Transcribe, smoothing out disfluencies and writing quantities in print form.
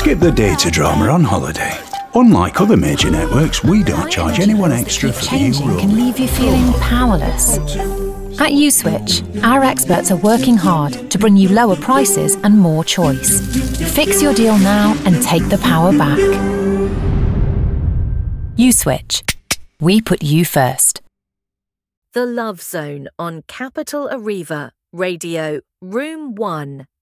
Skip the data drama on holiday. Unlike other major networks, we don't charge anyone extra for the new Changing can roaming. leave you feeling powerless. At Uswitch, our experts are working hard to bring you lower prices and more choice. Fix your deal now and take the power back. Uswitch. We put you first. The Love Zone on Capital Arriva, Radio, Room 1.